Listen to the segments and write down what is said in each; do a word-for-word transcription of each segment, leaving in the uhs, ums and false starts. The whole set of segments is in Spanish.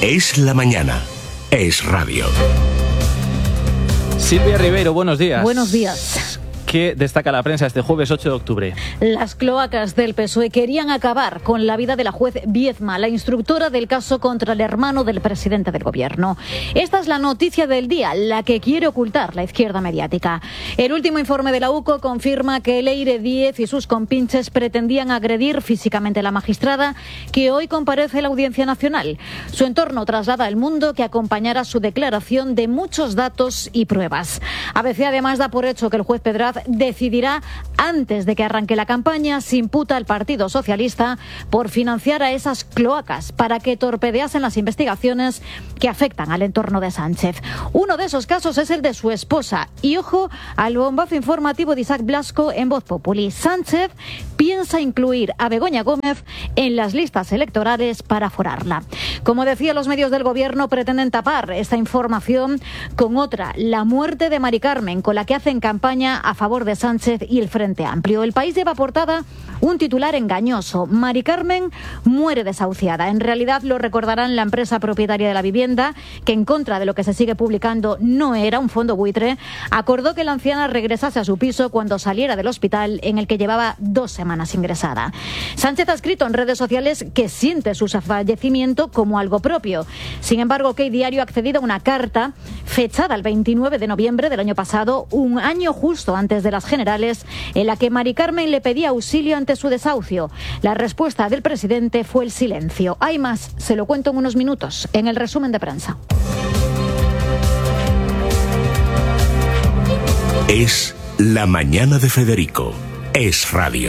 Es la mañana. Es radio. Silvia Ribeiro, buenos días. Buenos días. ¿Qué destaca la prensa este jueves ocho de octubre? Las cloacas del P S O E querían acabar con la vida de la juez Viezma, la instructora del caso contra el hermano del presidente del gobierno. Esta es la noticia del día, la que quiere ocultar la izquierda mediática. El último informe de la U C O confirma que Leire Díez y sus compinches pretendían agredir físicamente a la magistrada que hoy comparece en la Audiencia Nacional. Su entorno traslada al mundo que acompañará su declaración de muchos datos y pruebas. A B C además da por hecho que el juez Pedraz decidirá antes de que arranque la campaña si imputa al Partido Socialista por financiar a esas cloacas para que torpedeasen las investigaciones que afectan al entorno de Sánchez. Uno de esos casos es el de su esposa. Y ojo al bombazo informativo de Isaac Blasco en Voz Populi. Sánchez piensa incluir a Begoña Gómez en las listas electorales para forarla. Como decía, los medios del gobierno pretenden tapar esta información con otra, la muerte de Mari Carmen, con la que hacen campaña a favor de Sánchez y el Frente Amplio. El País lleva a portada un titular engañoso. Mari Carmen muere desahuciada. En realidad lo recordarán la empresa propietaria de la vivienda, que en contra de lo que se sigue publicando no era un fondo buitre, acordó que la anciana regresase a su piso cuando saliera del hospital en el que llevaba dos semanas ingresada. Sánchez ha escrito en redes sociales que siente su fallecimiento como algo propio. Sin embargo, OK Diario ha accedido a una carta fechada el veintinueve de noviembre del año pasado, un año justo antes de las generales, en la que Mari Carmen le pedía auxilio ante su desahucio. La respuesta del presidente fue el silencio. Hay más, se lo cuento en unos minutos, en el resumen de prensa. Es la mañana de Federico. Es radio.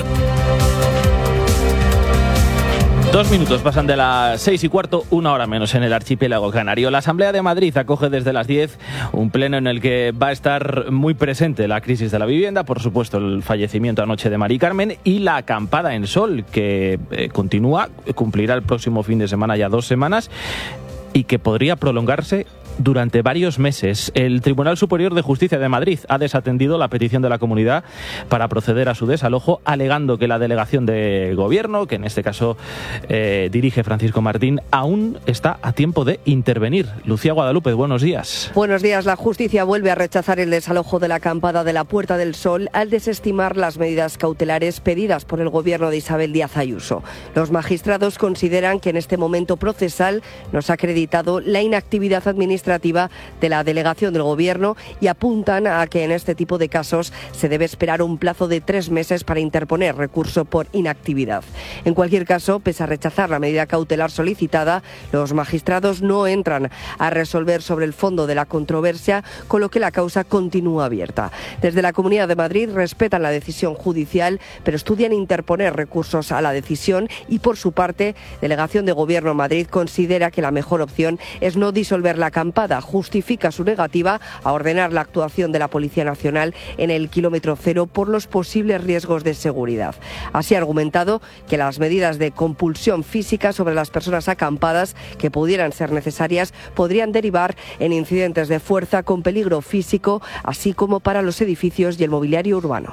Dos minutos pasan de las seis y cuarto, una hora menos en el archipiélago canario. La Asamblea de Madrid acoge desde las diez un pleno en el que va a estar muy presente la crisis de la vivienda, por supuesto el fallecimiento anoche de Mari Carmen y la acampada en Sol, que eh, continúa, cumplirá el próximo fin de semana ya dos semanas y que podría prolongarse durante varios meses. El Tribunal Superior de Justicia de Madrid ha desatendido la petición de la comunidad para proceder a su desalojo, alegando que la delegación de gobierno, que en este caso eh, dirige Francisco Martín, aún está a tiempo de intervenir. Lucía Guadalupe, buenos días. Buenos días. La justicia vuelve a rechazar el desalojo de la acampada de la Puerta del Sol al desestimar las medidas cautelares pedidas por el gobierno de Isabel Díaz Ayuso. Los magistrados consideran que en este momento procesal nos ha acreditado la inactividad administrativa de la delegación del gobierno y apuntan a que en este tipo de casos se debe esperar un plazo de tres meses para interponer recurso por inactividad. En cualquier caso, pese a rechazar la medida cautelar solicitada, los magistrados no entran a resolver sobre el fondo de la controversia, con lo que la causa continúa abierta. Desde la Comunidad de Madrid respetan la decisión judicial, pero estudian interponer recursos a la decisión y, por su parte, Delegación de Gobierno en Madrid considera que la mejor opción es no disolver la campaña. Justifica su negativa a ordenar la actuación de la Policía Nacional en el kilómetro cero por los posibles riesgos de seguridad. Así ha argumentado que las medidas de compulsión física sobre las personas acampadas que pudieran ser necesarias podrían derivar en incidentes de fuerza con peligro físico, así como para los edificios y el mobiliario urbano.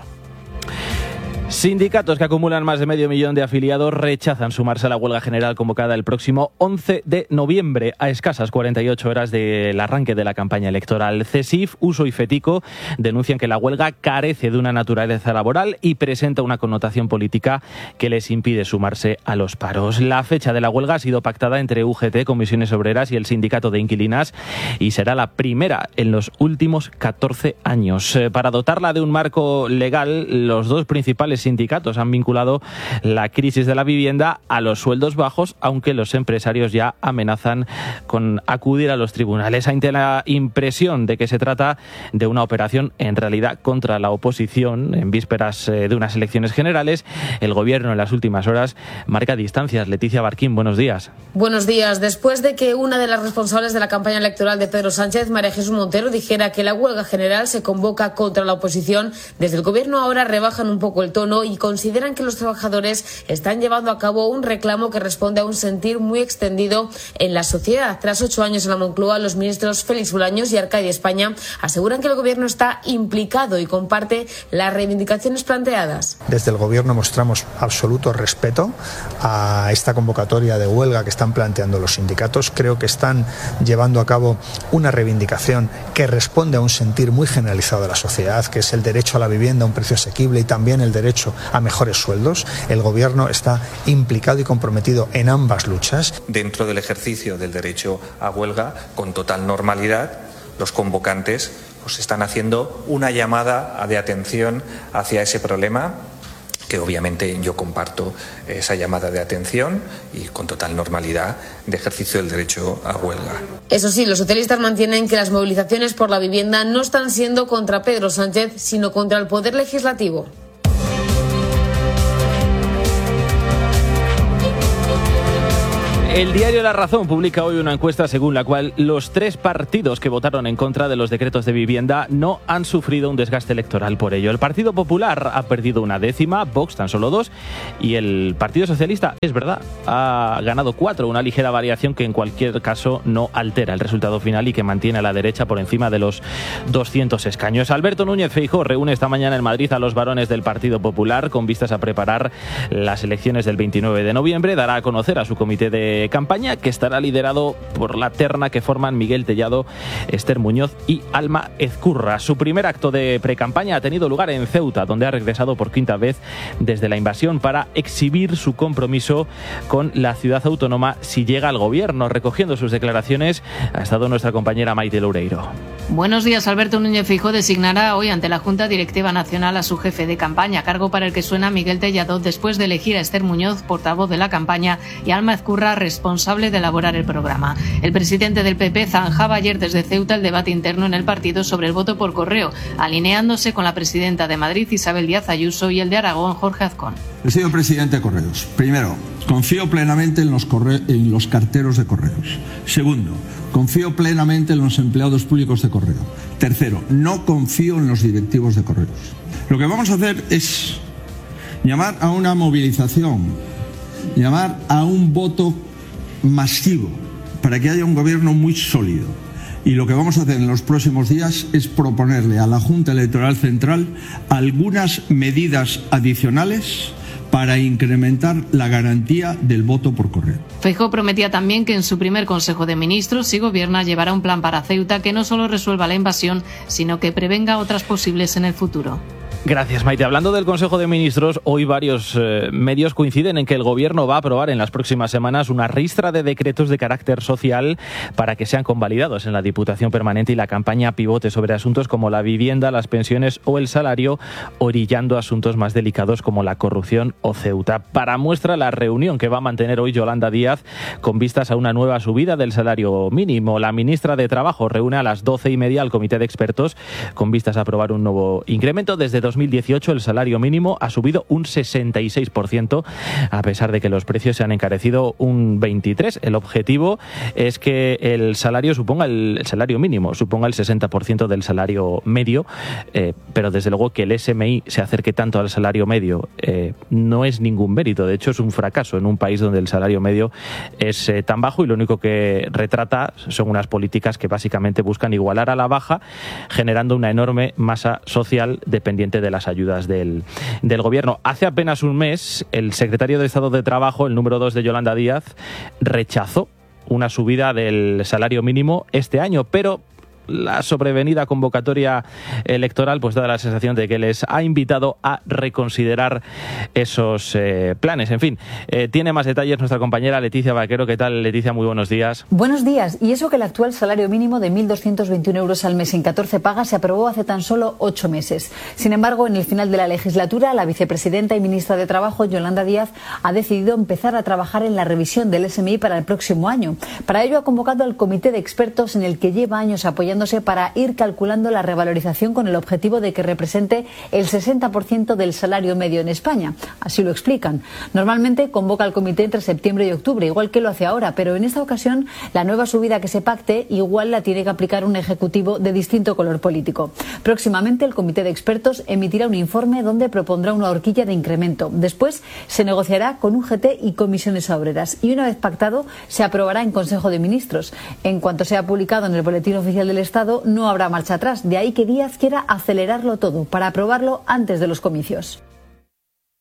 Sindicatos que acumulan más de medio millón de afiliados rechazan sumarse a la huelga general convocada el próximo once de noviembre, a escasas cuarenta y ocho horas del arranque de la campaña electoral. CESIF, Uso y FETICO denuncian que la huelga carece de una naturaleza laboral y presenta una connotación política que les impide sumarse a los paros. La fecha de la huelga ha sido pactada entre U G T, Comisiones Obreras y el Sindicato de Inquilinas y será la primera en los últimos catorce años. Para dotarla de un marco legal, los dos principales sindicatos han vinculado la crisis de la vivienda a los sueldos bajos, aunque los empresarios ya amenazan con acudir a los tribunales. Ante la impresión de que se trata de una operación en realidad contra la oposición en vísperas de unas elecciones generales, el gobierno en las últimas horas marca distancias. Leticia Barquín, buenos días. Buenos días. Después de que una de las responsables de la campaña electoral de Pedro Sánchez, María Jesús Montero, dijera que la huelga general se convoca contra la oposición, desde el gobierno ahora rebajan un poco el tono gobierno y consideran que los trabajadores están llevando a cabo un reclamo que responde a un sentir muy extendido en la sociedad. Tras ocho años en la Moncloa, los ministros Félix Bolaños y Arcadia España aseguran que el gobierno está implicado y comparte las reivindicaciones planteadas. Desde el gobierno mostramos absoluto respeto a esta convocatoria de huelga que están planteando los sindicatos. Creo que están llevando a cabo una reivindicación que responde a un sentir muy generalizado de la sociedad, que es el derecho a la vivienda a un precio asequible y también el derecho a mejores sueldos. El gobierno está implicado y comprometido en ambas luchas. Dentro del ejercicio del derecho a huelga, con total normalidad, los convocantes pues, están haciendo una llamada de atención hacia ese problema, que obviamente yo comparto esa llamada de atención y con total normalidad de ejercicio del derecho a huelga. Eso sí, los socialistas mantienen que las movilizaciones por la vivienda no están siendo contra Pedro Sánchez, sino contra el Poder Legislativo. El diario La Razón publica hoy una encuesta según la cual los tres partidos que votaron en contra de los decretos de vivienda no han sufrido un desgaste electoral por ello. El Partido Popular ha perdido una décima, Vox tan solo dos, y el Partido Socialista, es verdad, ha ganado cuatro, una ligera variación que en cualquier caso no altera el resultado final y que mantiene a la derecha por encima de los doscientos escaños. Alberto Núñez Feijóo reúne esta mañana en Madrid a los varones del Partido Popular con vistas a preparar las elecciones del veintinueve de noviembre. Dará a conocer a su comité de campaña, que estará liderado por la terna que forman Miguel Tellado, Esther Muñoz y Alma Ezcurra. Su primer acto de precampaña ha tenido lugar en Ceuta, donde ha regresado por quinta vez desde la invasión para exhibir su compromiso con la ciudad autónoma si llega al gobierno. Recogiendo sus declaraciones ha estado nuestra compañera Maite Loureiro. Buenos días. Alberto Núñez Feijóo designará hoy ante la Junta Directiva Nacional a su jefe de campaña, cargo para el que suena Miguel Tellado después de elegir a Esther Muñoz, portavoz de la campaña, y Alma Ezcurra, responsable de elaborar el programa. El presidente del P P zanjaba ayer desde Ceuta el debate interno en el partido sobre el voto por correo, alineándose con la presidenta de Madrid, Isabel Díaz Ayuso, y el de Aragón, Jorge Azcón. Señor presidente de Correos, primero, confío plenamente en los, corre- en los carteros de correos. Segundo, confío plenamente en los empleados públicos de correo. Tercero, no confío en los directivos de correos. Lo que vamos a hacer es llamar a una movilización, llamar a un voto masivo para que haya un gobierno muy sólido. Y lo que vamos a hacer en los próximos días es proponerle a la Junta Electoral Central algunas medidas adicionales para incrementar la garantía del voto por correo. Feijóo prometía también que en su primer Consejo de Ministros, si gobierna, llevará un plan para Ceuta que no solo resuelva la invasión, sino que prevenga otras posibles en el futuro. Gracias, Maite. Hablando del Consejo de Ministros, hoy varios eh, medios coinciden en que el Gobierno va a aprobar en las próximas semanas una ristra de decretos de carácter social para que sean convalidados en la Diputación Permanente y la campaña pivote sobre asuntos como la vivienda, las pensiones o el salario, orillando asuntos más delicados como la corrupción o Ceuta. Para muestra, la reunión que va a mantener hoy Yolanda Díaz con vistas a una nueva subida del salario mínimo. La ministra de Trabajo reúne a las doce y media al comité de expertos con vistas a aprobar un nuevo incremento. Desde dos mil dieciocho el salario mínimo ha subido un sesenta y seis por ciento, a pesar de que los precios se han encarecido un veintitrés por ciento. El objetivo es que el salario suponga el, el salario mínimo suponga el sesenta por ciento del salario medio, eh, pero desde luego que el S M I se acerque tanto al salario medio eh, no es ningún mérito. De hecho, es un fracaso en un país donde el salario medio es eh, tan bajo y lo único que retrata son unas políticas que básicamente buscan igualar a la baja, generando una enorme masa social dependiente de las ayudas del, del gobierno. Hace apenas un mes, el secretario de Estado de Trabajo, el número dos de Yolanda Díaz, rechazó una subida del salario mínimo este año, pero la sobrevenida convocatoria electoral pues da la sensación de que les ha invitado a reconsiderar esos eh, planes. En fin, eh, tiene más detalles nuestra compañera Leticia Vaquero. ¿Qué tal, Leticia? Muy buenos días. Buenos días. Y eso que el actual salario mínimo de mil doscientos veintiuno euros al mes en catorce pagas se aprobó hace tan solo ocho meses. Sin embargo, en el final de la legislatura, la vicepresidenta y ministra de Trabajo, Yolanda Díaz, ha decidido empezar a trabajar en la revisión del S M I para el próximo año. Para ello ha convocado al comité de expertos en el que lleva años apoyando apoyándose para ir calculando la revalorización con el objetivo de que represente el sesenta por ciento del salario medio en España. Así lo explican. Normalmente convoca al comité entre septiembre y octubre, igual que lo hace ahora, pero en esta ocasión la nueva subida que se pacte igual la tiene que aplicar un ejecutivo de distinto color político. Próximamente el comité de expertos emitirá un informe donde propondrá una horquilla de incremento. Después se negociará con U G T y comisiones obreras y una vez pactado se aprobará en Consejo de Ministros. En cuanto sea publicado en el Boletín Oficial del Estado no habrá marcha atrás. De ahí que Díaz quiera acelerarlo todo para aprobarlo antes de los comicios.